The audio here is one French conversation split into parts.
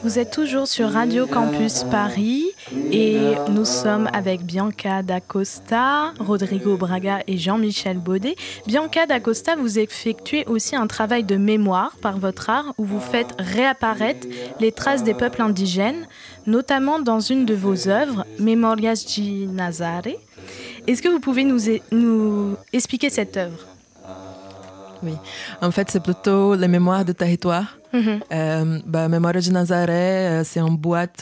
Vous êtes toujours sur Radio Campus Paris et nous sommes avec Bianca Dacosta, Rodrigo Braga et Jean-Michel Baudet. Bianca Dacosta, vous effectuez aussi un travail de mémoire par votre art où vous faites réapparaître les traces des peuples indigènes, notamment dans une de vos œuvres, Memorias de Nazaré. Est-ce que vous pouvez nous expliquer cette œuvre? Oui, en fait, c'est plutôt les mémoires de territoire. Mémoire de Nazaré, c'est une boîte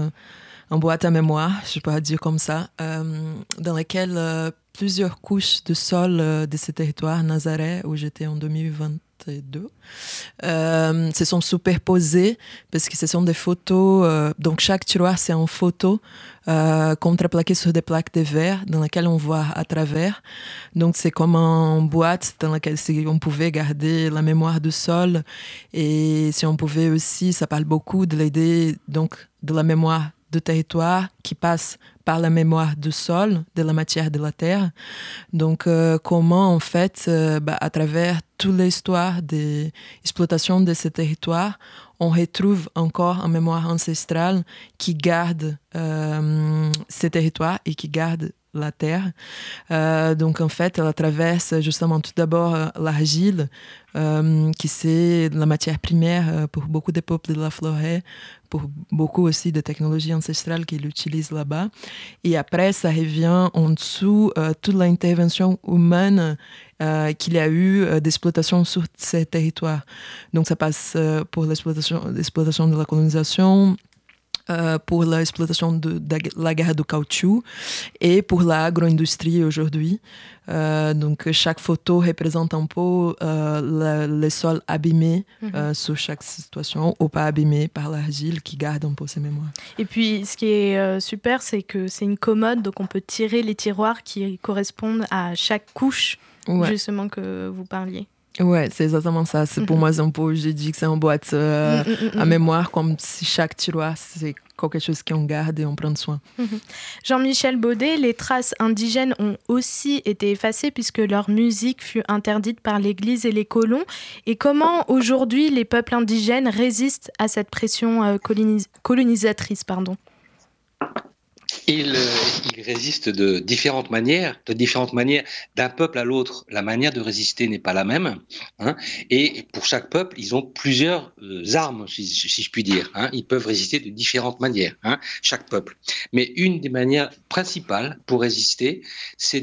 à mémoire, je peux dire comme ça, dans laquelle plusieurs couches de sol de ce territoire Nazaré, où j'étais en 2022, se sont superposées parce que ce sont des photos. Donc chaque tiroir, c'est une photo contreplaquée sur des plaques de verre dans laquelle on voit à travers. Donc c'est comme une boîte dans laquelle on pouvait garder la mémoire du sol, et si on pouvait aussi, ça parle beaucoup de l'idée donc de la mémoire de territoire qui passe par la mémoire du sol, de la matière de la terre. Donc, comment, en fait, à travers toute l'histoire des exploitations de ce territoire, on retrouve encore une mémoire ancestrale qui garde ces territoires et qui garde la terre. Donc, en fait, elle traverse justement tout d'abord l'argile, qui c'est la matière primaire pour beaucoup des peuples de la forêt, pour beaucoup aussi de technologies ancestrales qu'ils utilisent là-bas. Et après, ça revient en dessous toute l'intervention humaine qu'il y a eu d'exploitation sur ces territoires. Donc, ça passe pour l'exploitation de la colonisation, pour l'exploitation de la guerre du caoutchouc et pour l'agro-industrie aujourd'hui. Donc, chaque photo représente un peu le sol abîmé sur chaque situation, ou pas abîmé par l'argile qui garde un peu ses mémoires. Et puis, ce qui est super, c'est que c'est une commode, donc on peut tirer les tiroirs qui correspondent à chaque couche, justement, que vous parliez. Ouais, c'est exactement ça. C'est pour moi, c'est un peu, j'ai dit que c'est une boîte à mémoire, comme si chaque tiroir, c'est quelque chose qu'on garde et on prend soin. Jean-Michel Baudet, les traces indigènes ont aussi été effacées puisque leur musique fut interdite par l'Église et les colons. Et comment aujourd'hui les peuples indigènes résistent à cette pression colonisatrice, Il résiste de différentes manières d'un peuple à l'autre. La manière de résister n'est pas la même, et pour chaque peuple, ils ont plusieurs armes, si je puis dire. Ils peuvent résister de différentes manières, chaque peuple. Mais une des manières principales pour résister, c'est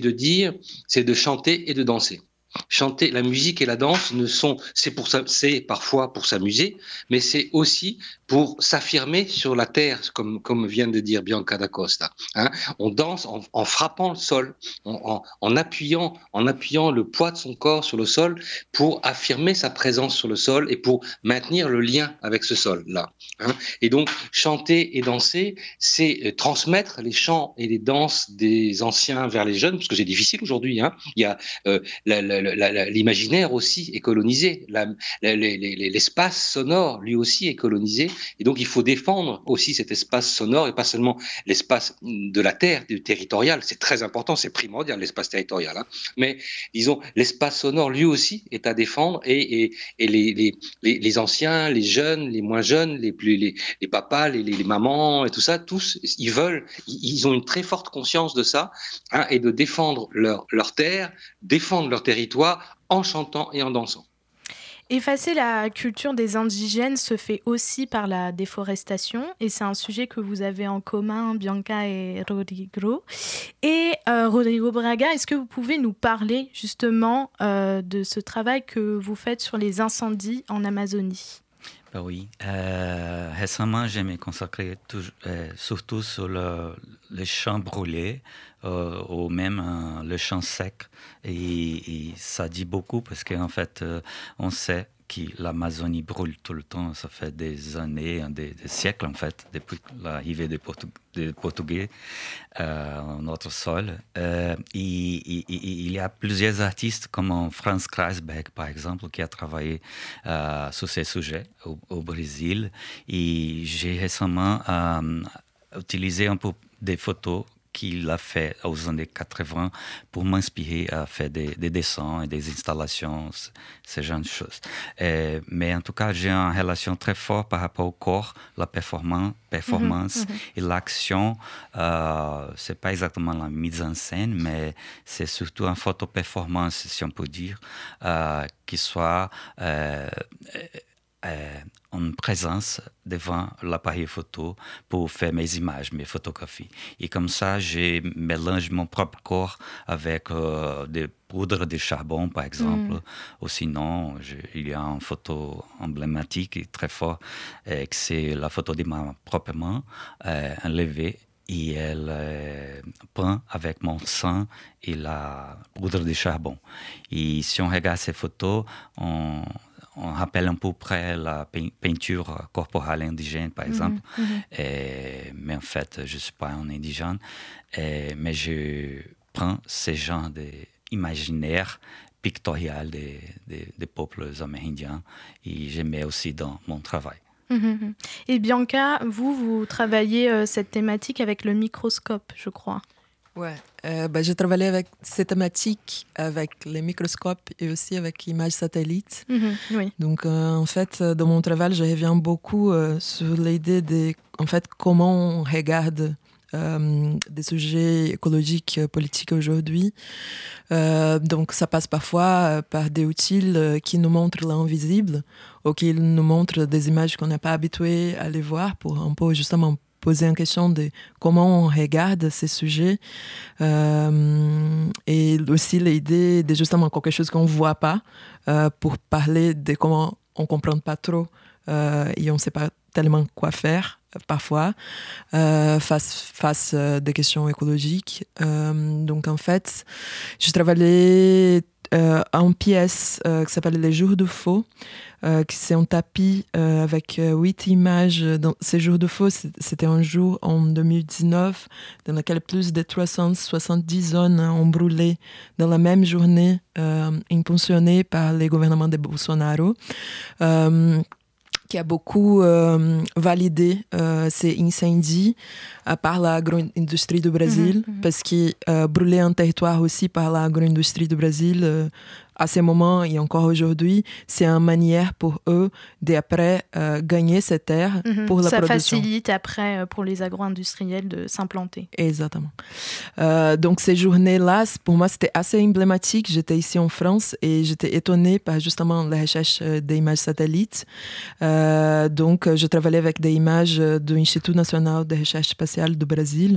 de chanter et de danser. Chanter, la musique et la danse c'est parfois pour s'amuser, mais c'est aussi pour s'affirmer sur la terre, comme vient de dire Bianca Dacosta. On danse en frappant le sol, en appuyant le poids de son corps sur le sol pour affirmer sa présence sur le sol et pour maintenir le lien avec ce sol-là. Et donc, chanter et danser, c'est transmettre les chants et les danses des anciens vers les jeunes, parce que c'est difficile aujourd'hui. Il y a l'imaginaire aussi est colonisé, l'espace sonore lui aussi est colonisé, et donc il faut défendre aussi cet espace sonore et pas seulement l'espace de la terre, du territorial. C'est très important, c'est primordial l'espace territorial, mais disons l'espace sonore lui aussi est à défendre, et les anciens, les jeunes, les moins jeunes, les papas, les mamans et tout ça, tous ils ont une très forte conscience de ça, et de défendre leur terre, défendre leur territoire en chantant et en dansant. Effacer la culture des indigènes se fait aussi par la déforestation, et c'est un sujet que vous avez en commun, Bianca et Rodrigo. Et Rodrigo Braga, est-ce que vous pouvez nous parler justement de ce travail que vous faites sur les incendies en Amazonie? Oui, récemment, j'ai me consacré surtout sur les champs brûlés ou même le champ sec. Et ça dit beaucoup parce qu'en fait, on sait que l'Amazonie brûle tout le temps. Ça fait des années, des siècles en fait, depuis l'arrivée des Portugais dans notre sol. Il y a plusieurs artistes comme Franz Kreisberg, par exemple, qui a travaillé sur ces sujets au Brésil. Et j'ai récemment utilisé un peu des photos qu'il a fait aux années 80 pour m'inspirer à faire des dessins et des installations, ce genre de choses. Mais en tout cas, j'ai une relation très forte par rapport au corps, la performance et l'action. C'est pas exactement la mise en scène, mais c'est surtout une photo-performance, si on peut dire, qui soit en présence devant l'appareil photo pour faire mes images, mes photographies. Et comme ça, je mélange mon propre corps avec des poudres de charbon, par exemple. Ou sinon, il y a une photo emblématique et très forte, que c'est la photo de ma propre main enlevée. Et elle peint avec mon sang et la poudre de charbon. Et si on regarde ces photos, on rappelle un peu près la peinture corporelle indigène, par exemple. Mais en fait, je ne suis pas un indigène. Mais je prends ce genre d'imaginaire pictorial des peuples amérindiens et je mets aussi dans mon travail. Et Bianca, vous travaillez cette thématique avec le microscope, je crois. Ouais, j'ai travaillé avec ces thématiques avec les microscopes et aussi avec images satellites. Oui. Donc, en fait, dans mon travail, je reviens beaucoup sur l'idée de, en fait, comment on regarde des sujets écologiques, politiques aujourd'hui. Donc, ça passe parfois par des outils qui nous montrent l'invisible ou qui nous montrent des images qu'on n'est pas habitué à les voir pour un peu justement poser une question de comment on regarde ces sujets et aussi l'idée de justement quelque chose qu'on ne voit pas pour parler de comment on ne comprend pas trop et on ne sait pas tellement quoi faire parfois face des questions écologiques. Donc en fait, je travaillais en pièce qui s'appelle Les Jours de Faux, c'est un tapis avec 8 images. Dans ces jours de faux, c'était un jour en 2019 dans lequel plus de 370 zones ont brûlé dans la même journée, impulsionnées par les gouvernements de Bolsonaro. Qui a beaucoup validé ces incendies par l'agro-industrie du Brésil, parce que brûler un territoire aussi par l'agro-industrie du Brésil, à ce moment et encore aujourd'hui, c'est une manière pour eux d'après gagner cette terre pour la production. Ça facilite après pour les agro-industriels de s'implanter. Exactement. Donc ces journées-là, pour moi, c'était assez emblématique. J'étais ici en France et j'étais étonnée par justement la recherche des images satellites. Donc je travaillais avec des images de l'Institut national de recherche spatiale du Brésil.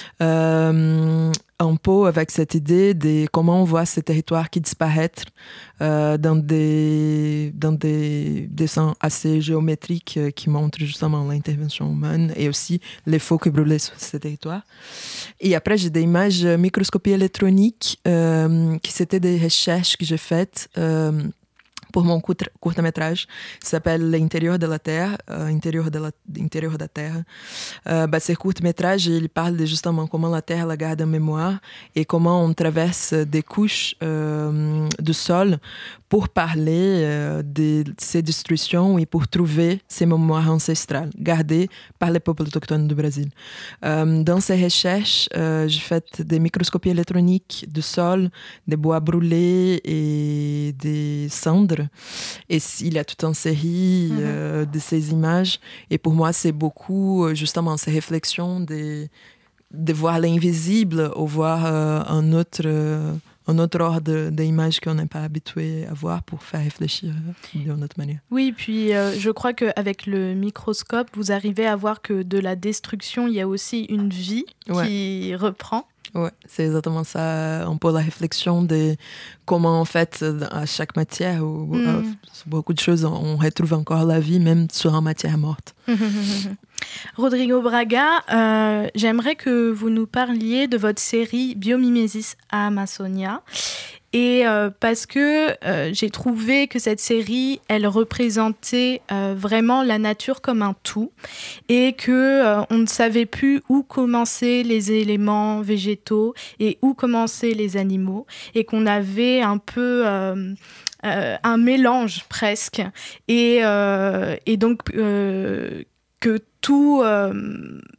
Un peu avec cette idée de comment on voit ces territoires qui disparaissent dans des dessins assez géométriques qui montrent justement l'intervention humaine et aussi les feux qui brûlaient sur ces territoires. Et après, j'ai des images microscopie électronique qui c'était des recherches que j'ai faites pour mon court-métrage, qui s'appelle L'intérieur de la Terre, intérieur da Terra. Ce court-métrage, il parle de justement comment la Terre la garde en mémoire et comment on traverse des couches du sol pour parler de ces destructions et pour trouver ces mémoires ancestrales gardées par les peuples autochtones du Brésil. Dans ces recherches, j'ai fait des microscopies électroniques du sol, des bois brûlés et des cendres. Et il y a toute une série de ces images. Et pour moi, c'est beaucoup justement ces réflexions de voir l'invisible ou voir un autre ordre d'images qu'on n'est pas habitué à voir pour faire réfléchir d'une autre manière. Oui, puis je crois qu'avec le microscope, vous arrivez à voir que de la destruction, il y a aussi une vie qui reprend. Oui, c'est exactement ça, un peu la réflexion de comment, en fait, à chaque matière, ou beaucoup de choses, on retrouve encore la vie, même sur une matière morte. Rodrigo Braga, j'aimerais que vous nous parliez de votre série Biomimesis à Amazonia. Et parce que j'ai trouvé que cette série, elle représentait vraiment la nature comme un tout et que on ne savait plus où commencer les éléments végétaux et où commencer les animaux et qu'on avait un peu un mélange presque et donc que tout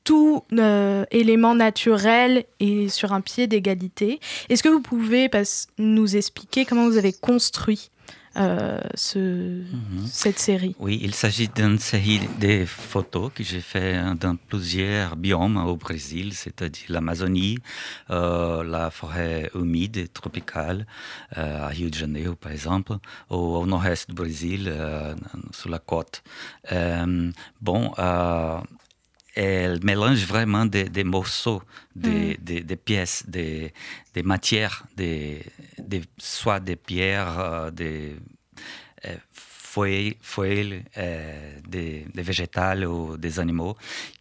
tout élément naturel est sur un pied d'égalité. Est-ce que vous pouvez nous expliquer comment vous avez construit cette série? Oui, il s'agit d'une série de photos que j'ai fait dans plusieurs biomes au Brésil, c'est-à-dire l'Amazonie, la forêt humide et tropicale, à Rio de Janeiro par exemple, au nord-est du Brésil, sur la côte. Elle mélange vraiment des morceaux, des pièces, des matières, soit des pierres, des feuilles, des végétales ou des animaux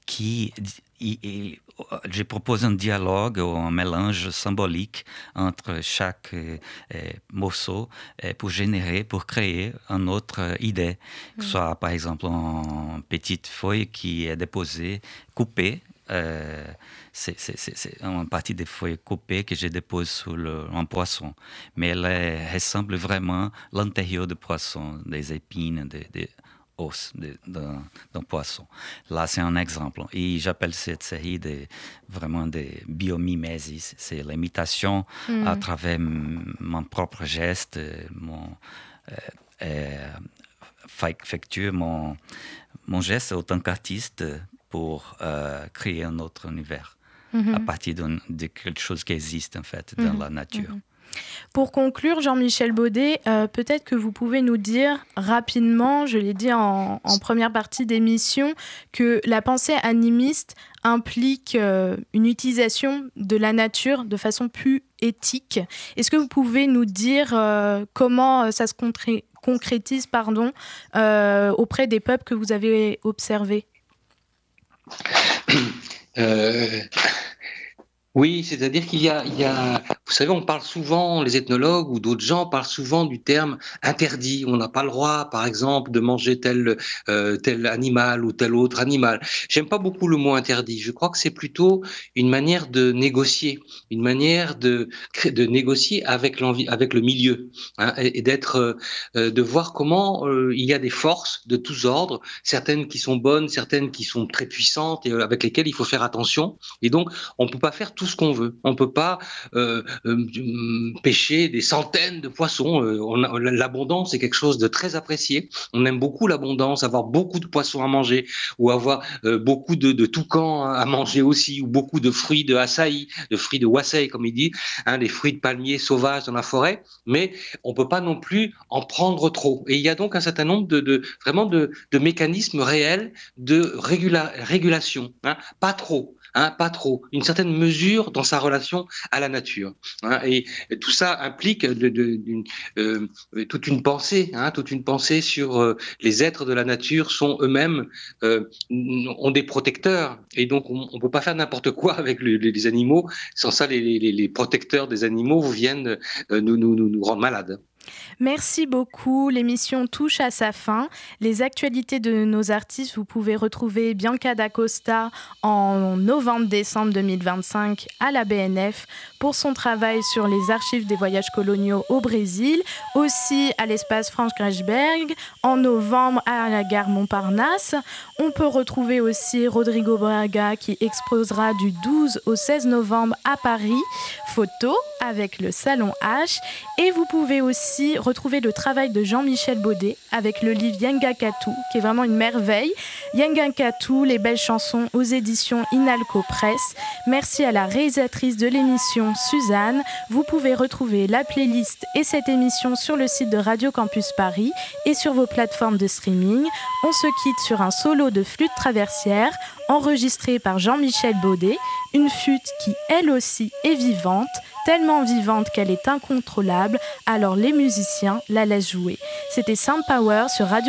je propose un dialogue ou un mélange symbolique entre chaque morceau pour créer une autre idée. Que ce soit par exemple une petite feuille qui est déposée, coupée. C'est une partie des feuilles coupées que je dépose sur un poisson. Mais elle ressemble vraiment à l'intérieur du poisson, des épines, des os d'un poisson. Là, c'est un exemple. Et j'appelle cette série vraiment des biomimésis. C'est l'imitation à travers mon propre geste, effectuer mon geste en tant qu'artiste pour créer un autre univers à partir de quelque chose qui existe en fait dans la nature. Pour conclure, Jean-Michel Baudet, peut-être que vous pouvez nous dire rapidement, je l'ai dit en première partie d'émission, que la pensée animiste implique une utilisation de la nature de façon plus éthique. Est-ce que vous pouvez nous dire comment ça se concrétise auprès des peuples que vous avez observés? Oui, c'est-à-dire qu'il y a, vous savez, on parle souvent, les ethnologues ou d'autres gens parlent souvent du terme interdit. On n'a pas le droit, par exemple, de manger tel animal ou tel autre animal. J'aime pas beaucoup le mot interdit. Je crois que c'est plutôt une manière de négocier, une manière de négocier avec le milieu, hein, et de voir comment il y a des forces de tous ordres, certaines qui sont bonnes, certaines qui sont très puissantes et avec lesquelles il faut faire attention. Et donc, on peut pas faire tout ce qu'on veut. On peut pas pêcher des centaines de poissons. L'abondance est quelque chose de très apprécié. On aime beaucoup l'abondance, avoir beaucoup de poissons à manger ou avoir beaucoup de toucans à manger aussi, ou beaucoup de fruits de açaï, de fruits de wasei comme il dit, hein, des fruits de palmiers sauvages dans la forêt. Mais on peut pas non plus en prendre trop. Et il y a donc un certain nombre de mécanismes réels de régulation, hein, pas trop. Hein, pas trop, une certaine mesure dans sa relation à la nature. Hein, et tout ça implique toute une pensée, hein, sur les êtres de la nature sont eux-mêmes ont des protecteurs, et donc on peut pas faire n'importe quoi avec les animaux. Sans ça, les protecteurs des animaux viennent nous rendre malades. Merci beaucoup. L'émission touche à sa fin. Les actualités de nos artistes, vous pouvez retrouver Bianca D'Acosta en novembre-décembre 2025 à la BNF pour son travail sur les archives des voyages coloniaux au Brésil, aussi à l'espace Franz Grechberg en novembre à la gare Montparnasse. On peut retrouver aussi Rodrigo Braga qui exposera du 12 au 16 novembre à Paris, photo avec le Salon H. Et vous pouvez aussi retrouver le travail de Jean-Michel Baudet avec le livre Yangakatu, qui est vraiment une merveille. Yangakatu, les belles chansons aux éditions Inalco Press. Merci à la réalisatrice de l'émission, Suzanne. Vous pouvez retrouver la playlist et cette émission sur le site de Radio Campus Paris et sur vos plateformes de streaming. On se quitte sur un solo de flûte traversière enregistré par Jean-Michel Baudet, une flûte qui, elle aussi, est vivante, tellement vivante qu'elle est incontrôlable, alors les musiciens la laissent jouer. C'était Sound Power sur Radio